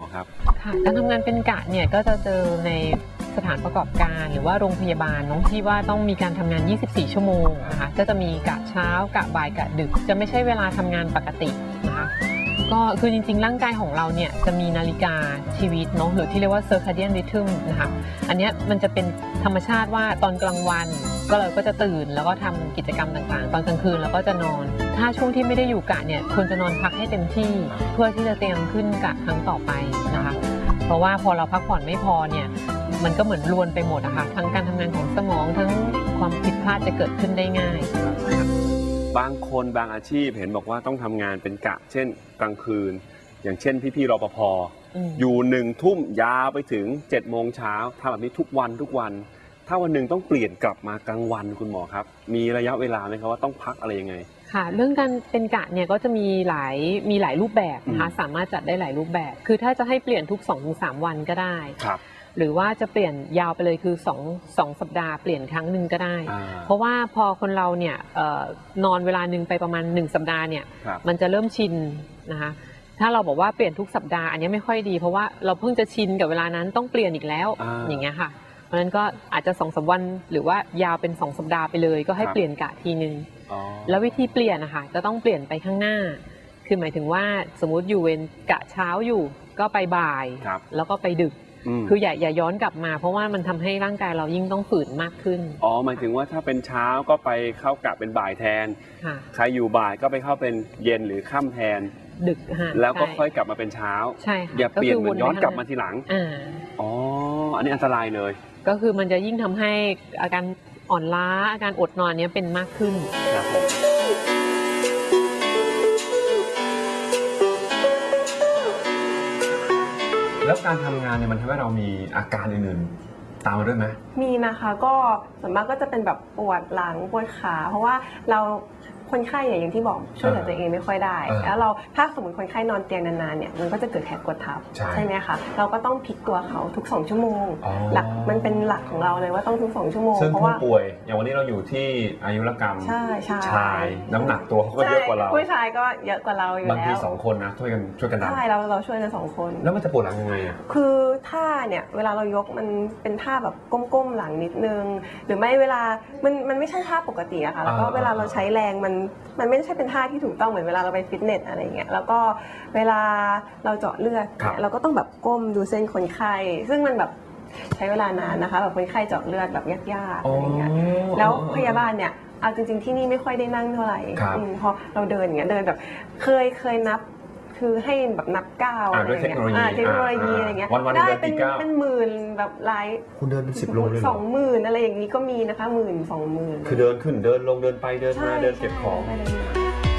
ครับค่ะการทำงานเป็นกะเนี่ยก็จะเจอในสถานประกอบการหรือว่าโรงพยาบาลน้องที่ว่าต้องมีการทำงาน 24 ชั่วโมงนะคะก็จะมีกะเช้ากะบ่ายกะดึกจะไม่ใช่เวลาทำงานปกตินะคะก็คือจริงๆร่างกายของเราเนี่ยจะมีนาฬิกาชีวิตเนาะหรือที่เรียกว่า circadian rhythm นะคะอันนี้มันจะเป็นธรรมชาติว่าตอนกลางวันเราก็จะตื่นแล้วก็ทำกิจกรรมต่างๆตอนกลางคืนเราก็จะนอนถ้าช่วงที่ไม่ได้อยู่กะเนี่ยควรจะนอนพักให้เต็มที่เพื่อที่จะเตรียมขึ้นกะครั้งต่อไปนะคะเพราะว่าพอเราพักผ่อนไม่พอเนี่ยมันก็เหมือนรวนไปหมดอะค่ะทั้งการทำงานของสมองทั้งความผิดพลาดจะเกิดขึ้นได้ง่ายบางคนบางอาชีพเห็นบอกว่าต้องทำงานเป็นกะเช่นกลางคืนอย่างเช่นพี่ๆรปภอยู่1 ทุ่มยาวไปถึง7 โมงเช้าทำแบบนี้ทุกวันถ้าวันหนึ่งต้องเปลี่ยนกลับมากลางวันคุณหมอครับมีระยะเวลาไหมครับว่าต้องพักอะไรยังไงค่ะเรื่องการเป็นกะเนี่ยก็จะมีหลายรูปแบบนะคะสามารถจัดได้หลายรูปแบบคือถ้าจะให้เปลี่ยนทุก 2-3 วันก็ได้หรือว่าจะเปลี่ยนยาวไปเลยคือ2 สัปดาห์เปลี่ยนครั้งหนึ่งก็ได้เพราะว่าพอคนเราเนี่ยนอนเวลาหนึ่งไปประมาณ1 สัปดาห์เนี่ยมันจะเริ่มชินนะคะถ้าเราบอกว่าเปลี่ยนทุกสัปดาห์อันนี้ไม่ค่อยดีเพราะว่าเราเพิ่งจะชินกับเวลานั้นต้องเปลี่ยนอีกแล้วอย่างเงี้ยค่ะเพราะฉะนั้นก็อาจจะ2-3 วันหรือว่ายาวเป็น2 สัปดาห์ไปเลยก็ให้เปลี่ยนกะทีนึงแล้ววิธีเปลี่ยนนะคะจะต้องเปลี่ยนไปข้างหน้าคือหมายถึงว่าสมมุติอยู่เวรกะเช้าอยู่ก็ไปบ่ายแล้วก็ไปดึกคืออย่าย้อนกลับมาเพราะว่ามันทำให้ร่างกายเรายิ่งต้องฝืนมากขึ้นหมายถึงว่าถ้าเป็นเช้าก็ไปเข้ากะเป็นบ่ายแทนใครอยู่บ่ายก็ไปเข้าเป็นเย็นหรือค่ำแทนดึกแล้วก็ค่อยกลับมาเป็นเช้าใช่อย่าเปลี่ยนเหมือนย้อนกลับมาทีหลังอันนี้อันตรายเลยก็คือมันจะยิ่งทำให้อาการอ่อนล้าอาการอดนอนนี้เป็นมากขึ้นครับผมแล้วการทำงานเนี่ยมันทำให้เรามีอาการอื่นๆตามมาด้วยไหมมีนะคะก็ส่วนมากก็จะเป็นแบบปวดหลังปวดขาเพราะว่าเราคนไข้อย่างที่บอกช่วยเหลือตัวเองไม่ค่อยได้แล้วเราถ้าสมมติคนไข้นอนเตียงนานๆเนี่ยมันก็จะเกิดแผลกดทับใช่ไหมคะเราก็ต้องพลิกตัวเขาทุก2 ชั่วโมงหลักมันเป็นหลักของเราเลยว่าต้องทุก2 ชั่วโมงเพราะว่าป่วยอย่างวันนี้เราอยู่ที่อายุรกรรมชายน้ำหนักตัวเขาก็เยอะกว่าเราผู้ชายก็เยอะกว่าเราอยู่แล้วบางที2 คนนะช่วยกันดันใช่เราช่วยกัน2 คนแล้วมันจะปวดหลังยังไงอ่ะคือท่าเนี่ยเวลาเรายกมันเป็นท่าแบบก้มๆหลังนิดนึงหรือไม่เวลามันไม่ใช่ท่าปกติอะค่ะแล้วก็เวลาเราใช้แรงมันไม่ใช่เป็นท่าที่ถูกต้องเหมือนเวลาเราไปฟิตเนสอะไรเงี้ยแล้วก็เวลาเราเจาะเลือดเราก็ต้องแบบก้มดูเส้นคนไข้ซึ่งมันแบบใช้เวลานานนะคะแบบคนไข้เจาะเลือดแบบยากๆอะไรเงี้ยแล้วพยาบาลเนี่ยเอาจริงๆที่นี่ไม่ค่อยได้นั่งเท่าไหร่พอเราเดินอย่างเงี้ยเดินแบบเคยนับคือให้แบบนับก้าวอะไรเงี้ยเทคโนโลยีอะไรเงี้ยได้เป็นหมื่นแบบไลฟ์คุณเดินเป็น10 โลเลย 20,000อะไรอย่างนี้ก็มีนะคะ10,000 20,000 คือเดินขึ้นเดินลงเดินไปเดินมาเดินเก็บของ